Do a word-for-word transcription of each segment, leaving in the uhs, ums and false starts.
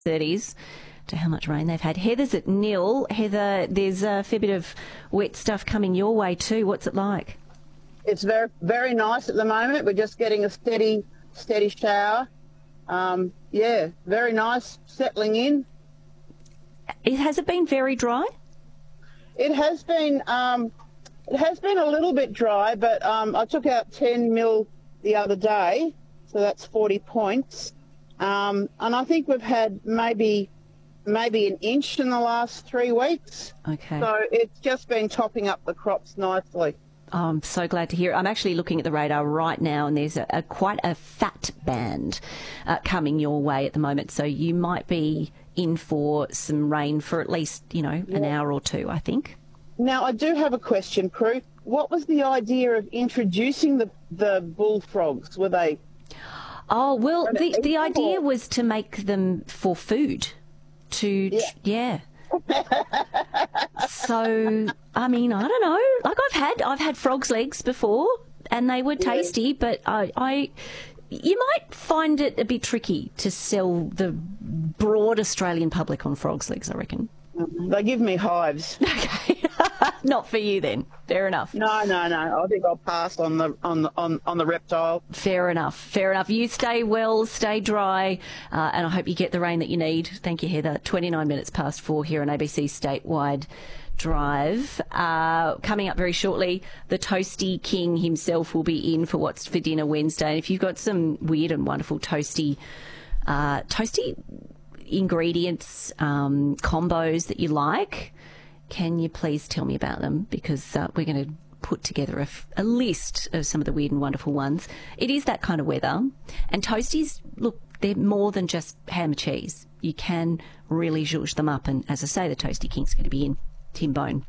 thirties to how much rain they've had. Heather's at nil. Heather, there's a fair bit of wet stuff coming your way too. What's it like? It's very, very nice at the moment. We're just getting a steady, steady shower. Um, yeah, very nice, settling in. It, has it been very dry? It has been. Um, it has been a little bit dry, but um, I took out ten mil the other day, so that's forty points. Um, and I think we've had maybe maybe an inch in the last three weeks. Okay. So it's just been topping up the crops nicely. Oh, I'm so glad to hear it. I'm actually looking at the radar right now, and there's a, a quite a fat band uh, coming your way at the moment. So you might be in for some rain for at least, you know, an Yeah. hour or two, I think. Now, I do have a question, Prue. What was the idea of introducing the, the bullfrogs? Were they... Oh, well, Were they the, the eatable? idea was to make them for food. To, yeah. yeah. So, I mean, I don't know. Like I've had, I've had frog's legs before, and they were tasty. But I, I, you might find it a bit tricky to sell the broad Australian public on frog's legs, I reckon. They give me hives. Okay, not for you then. Fair enough. No, no, no. I think I'll pass on the on the on, on the reptile. Fair enough. Fair enough. You stay well, stay dry, uh, and I hope you get the rain that you need. Thank you, Heather. twenty-nine minutes past four here on A B C Statewide Drive. Uh, coming up very shortly, the Toasty King himself will be in for What's for Dinner Wednesday. And if you've got some weird and wonderful toasty, uh, toasty ingredients, um, combos that you like, can you please tell me about them? Because uh, we're going to put together a, f- a list of some of the weird and wonderful ones. It is that kind of weather. And toasties, look, they're more than just ham and cheese. You can really zhuzh them up. And as I say, the Toasty King's going to be in. Tim Bone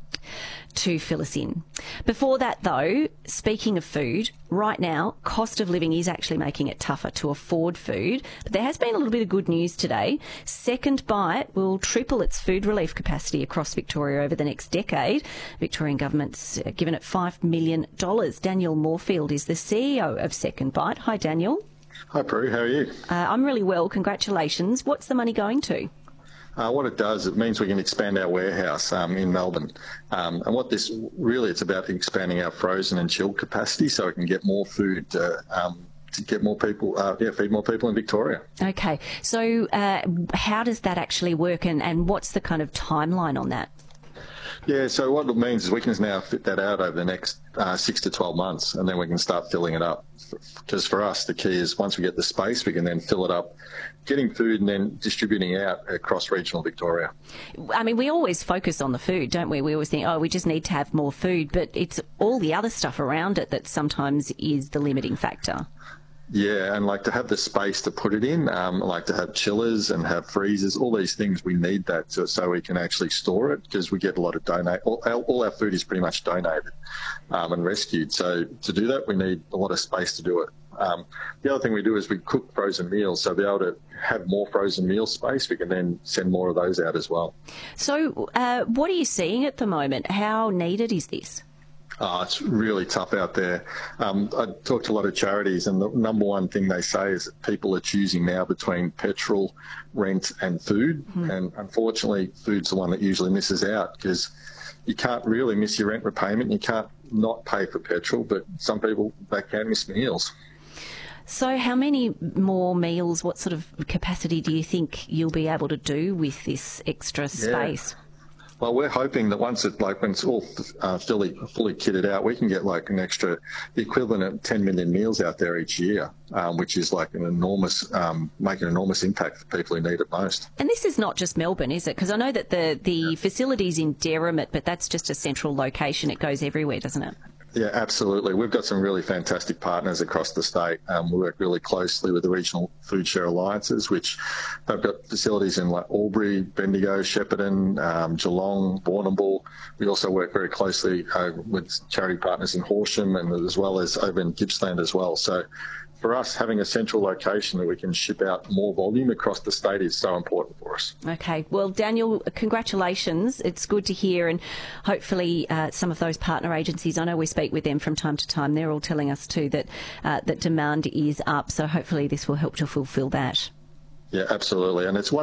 to fill us in. Before that, though, speaking of food, right now, cost of living is actually making it tougher to afford food. But there has been a little bit of good news today. Second Bite will triple its food relief capacity across Victoria over the next decade. Victorian government's given it five million dollars. Daniel Moorfield is the C E O of Second Bite. Hi, Daniel. Hi, Prue. How are you? Uh, I'm really well. Congratulations. What's the money going to? Uh, what it does, it means we can expand our warehouse um, in Melbourne. Um, and what this really, it's about expanding our frozen and chilled capacity so we can get more food uh, um, to get more people, uh, yeah, feed more people in Victoria. Okay. So uh, how does that actually work, and, and what's the kind of timeline on that? Yeah, so what it means is we can now fit that out over the next uh, six to twelve months, and then we can start filling it up. Because for us, the key is once we get the space, we can then fill it up, getting food and then distributing out across regional Victoria. I mean, we always focus on the food, don't we? We always think, oh, we just need to have more food, but it's all the other stuff around it that sometimes is the limiting factor. Yeah, and like to have the space to put it in, um, like to have chillers and have freezers, all these things, we need that to, so we can actually store it, because we get a lot of donate. All our, all our food is pretty much donated um, and rescued. So to do that, we need a lot of space to do it. Um, the other thing we do is we cook frozen meals, so be able to have more frozen meal space, we can then send more of those out as well. So uh, what are you seeing at the moment? How needed is this? Oh, it's really tough out there. Um, I talk to a lot of charities, and the number one thing they say is that people are choosing now between petrol, rent and food. Mm. And unfortunately, food's the one that usually misses out, because you can't really miss your rent repayment. You can't not pay for petrol, but some people, they can miss meals. So how many more meals, what sort of capacity do you think you'll be able to do with this extra space? Yeah. Well, we're hoping that once it, like, when it's all uh, fully, fully kitted out, we can get like an extra, the equivalent of ten million meals out there each year, um, which is like an enormous, um, make an enormous impact for people who need it most. And this is not just Melbourne, is it? Because I know that the, the facility's in Derrimut, but that's just a central location. It goes everywhere, doesn't it? Yeah, absolutely. We've got some really fantastic partners across the state. Um, we work really closely with the Regional Food Share Alliances, which have got facilities in like Albury, Bendigo, Shepparton, um, Geelong, Warrnambool. We also work very closely uh, with charity partners in Horsham, and as well as over in Gippsland as well. So for us, having a central location that we can ship out more volume across the state is so important for us. Okay. Well, Daniel, congratulations. It's good to hear, and hopefully uh, some of those partner agencies, I know we speak with them from time to time, they're all telling us too that, uh, that demand is up, so hopefully this will help to fulfil that. Yeah, absolutely. And it's one